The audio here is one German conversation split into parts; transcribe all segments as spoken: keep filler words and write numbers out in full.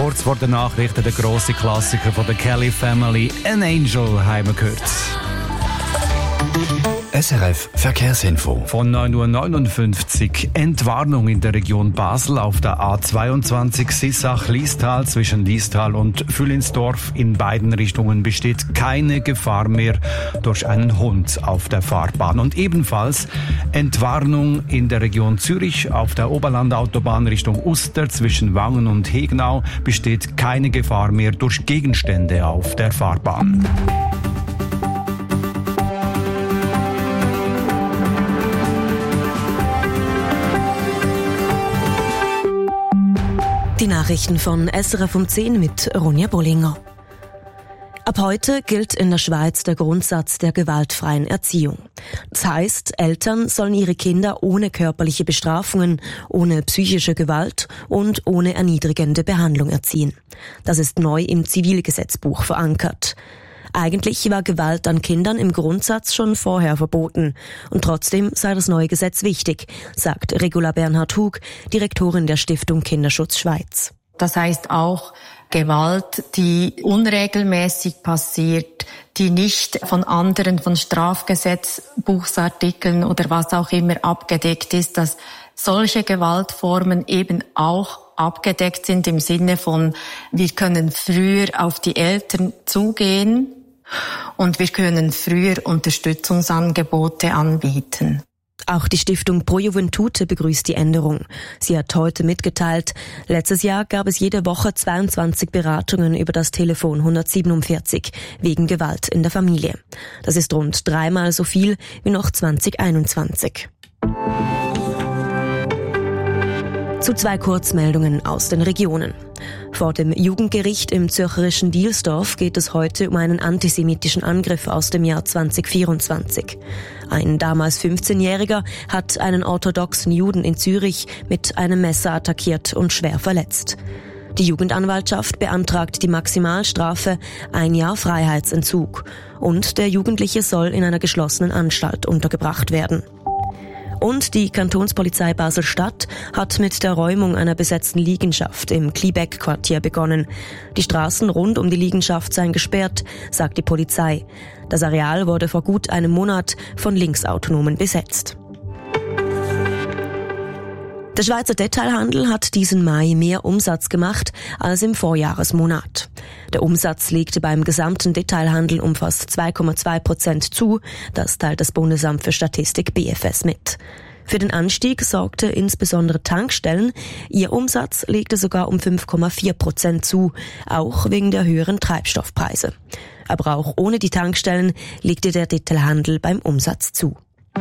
Kurz vor den Nachrichten der grosse Klassiker von der Kelly Family, «An Angel», haben wir gehört. S R F Verkehrsinfo. Von neun Uhr neunundfünfzig. Entwarnung in der Region Basel auf der A zweiundzwanzig Sissach-Liestal zwischen Liestal und Fühlinsdorf. In beiden Richtungen besteht keine Gefahr mehr durch einen Hund auf der Fahrbahn. Und ebenfalls Entwarnung in der Region Zürich auf der Oberlandautobahn Richtung Uster zwischen Wangen und Hegnau besteht keine Gefahr mehr durch Gegenstände auf der Fahrbahn. Die Nachrichten von S R F um zehn mit Ronja Bollinger. Ab heute gilt in der Schweiz der Grundsatz der gewaltfreien Erziehung. Das heißt, Eltern sollen ihre Kinder ohne körperliche Bestrafungen, ohne psychische Gewalt und ohne erniedrigende Behandlung erziehen. Das ist neu im Zivilgesetzbuch verankert. Eigentlich war Gewalt an Kindern im Grundsatz schon vorher verboten. Und trotzdem sei das neue Gesetz wichtig, sagt Regula Bernhard-Hug, Direktorin der Stiftung Kinderschutz Schweiz. Das heißt auch Gewalt, die unregelmäßig passiert, die nicht von anderen, von Strafgesetzbuchsartikeln oder was auch immer abgedeckt ist, dass solche Gewaltformen eben auch abgedeckt sind im Sinne von, wir können früher auf die Eltern zugehen und wir können früher Unterstützungsangebote anbieten. Auch die Stiftung Pro Juventute begrüßt die Änderung. Sie hat heute mitgeteilt, letztes Jahr gab es jede Woche zweiundzwanzig Beratungen über das Telefon hundertsiebenundvierzig wegen Gewalt in der Familie. Das ist rund dreimal so viel wie noch zwanzig einundzwanzig. Zu zwei Kurzmeldungen aus den Regionen. Vor dem Jugendgericht im zürcherischen Dielsdorf geht es heute um einen antisemitischen Angriff aus dem Jahr zwanzig vierundzwanzig. Ein damals fünfzehnjähriger hat einen orthodoxen Juden in Zürich mit einem Messer attackiert und schwer verletzt. Die Jugendanwaltschaft beantragt die Maximalstrafe ein Jahr Freiheitsentzug und der Jugendliche soll in einer geschlossenen Anstalt untergebracht werden. Und die Kantonspolizei Basel-Stadt hat mit der Räumung einer besetzten Liegenschaft im Kliebeck-Quartier begonnen. Die Straßen rund um die Liegenschaft seien gesperrt, sagt die Polizei. Das Areal wurde vor gut einem Monat von Linksautonomen besetzt. Der Schweizer Detailhandel hat diesen Mai mehr Umsatz gemacht als im Vorjahresmonat. Der Umsatz legte beim gesamten Detailhandel um fast zwei Komma zwei Prozent zu, das teilt das Bundesamt für Statistik B F S mit. Für den Anstieg sorgte insbesondere Tankstellen, ihr Umsatz legte sogar um fünf Komma vier Prozent zu, auch wegen der höheren Treibstoffpreise. Aber auch ohne die Tankstellen legte der Detailhandel beim Umsatz zu.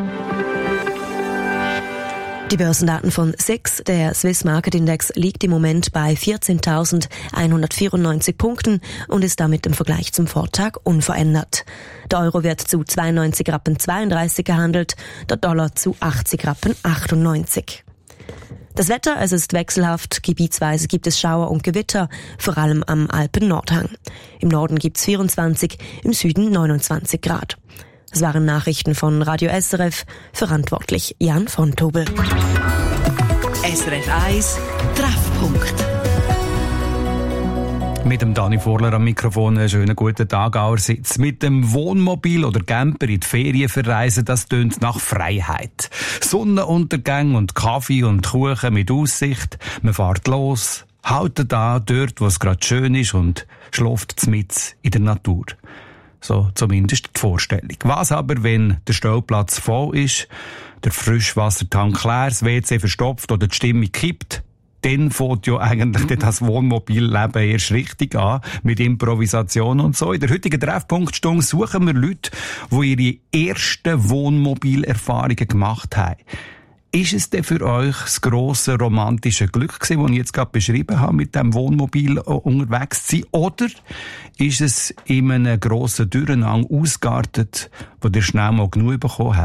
Die Börsendaten von S I X, der Swiss Market Index, liegt im Moment bei vierzehntausendeinhundertvierundneunzig Punkten und ist damit im Vergleich zum Vortag unverändert. Der Euro wird zu zweiundneunzig Rappen zweiunddreißig gehandelt, der Dollar zu achtzig Rappen achtundneunzig. Das Wetter, es ist wechselhaft, gebietsweise gibt es Schauer und Gewitter, vor allem am Alpen-Nordhang. Im Norden gibt's vierundzwanzig, im Süden neunundzwanzig Grad. Das waren Nachrichten von Radio S R F, verantwortlich Jan von Tobel. S R F eins Treffpunkt. Mit dem Dani Vorler am Mikrofon, einen schönen guten Tag allerseits. Mit dem Wohnmobil oder Camper in die Ferien verreisen, das tönt nach Freiheit. Sonnenuntergang und Kaffee und Kuchen mit Aussicht. Man fährt los, haut da dort, wo es gerade schön ist und schläft mitten in der Natur. So zumindest die Vorstellung. Was aber, wenn der Stellplatz voll ist, der Frischwassertank leer, das W C verstopft oder die Stimmung kippt? Dann fängt ja eigentlich das Wohnmobilleben erst richtig an, mit Improvisation und so. In der heutigen Treffpunktstunde suchen wir Leute, die ihre ersten Wohnmobilerfahrungen gemacht haben. Ist es denn für euch das grosse romantische Glück gewesen, das ich jetzt gerade beschrieben habe, mit dem Wohnmobil unterwegs zu sein? Oder ist es in einem grossen Durcheinander ausgeartet, wo ihr schnell mal genug bekommen habt?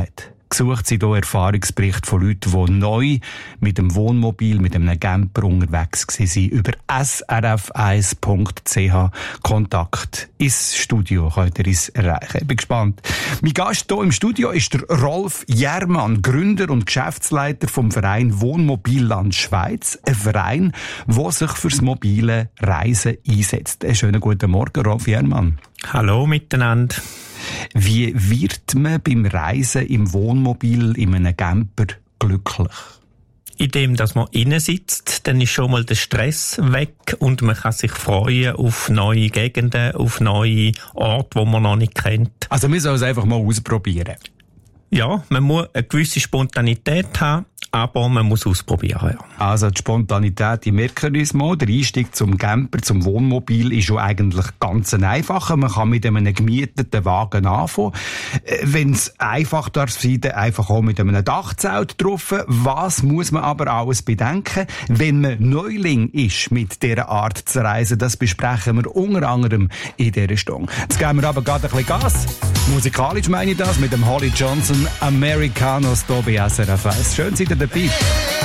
gesucht sind hier Erfahrungsberichte von Leuten, die neu mit dem Wohnmobil, mit einem Camper unterwegs waren. Über s r f eins punkt c h Kontakt ins Studio könnt ihr uns erreichen. Ich bin gespannt. Mein Gast hier im Studio ist der Rolf Jermann, Gründer und Geschäftsleiter vom Verein Wohnmobilland Schweiz. Ein Verein, der sich fürs mobile Reisen einsetzt. Einen schönen guten Morgen, Rolf Jermann. Hallo miteinander. Wie wird man beim Reisen im Wohnmobil, in einem Camper, glücklich? Indem, dass man innen sitzt, dann ist schon mal der Stress weg und man kann sich freuen auf neue Gegenden, auf neue Orte, die man noch nicht kennt. Also wir sollen es einfach mal ausprobieren. Ja, man muss eine gewisse Spontanität haben, aber man muss ausprobieren. Ja. Also die Spontanität, die merken wir uns mal. Der Einstieg zum Camper, zum Wohnmobil ist schon eigentlich ganz einfach. Man kann mit einem gemieteten Wagen anfangen. Wenn es einfach darf sein, dann einfach auch mit einem Dachzelt drauf. Was muss man aber alles bedenken, wenn man Neuling ist mit dieser Art zu reisen? Das besprechen wir unter anderem in dieser Stunde. Jetzt geben wir aber gerade ein bisschen Gas. Musikalisch meine ich das mit dem Holly Johnson Americanos hier bei S R F eins. Schön, seid ihr dabei.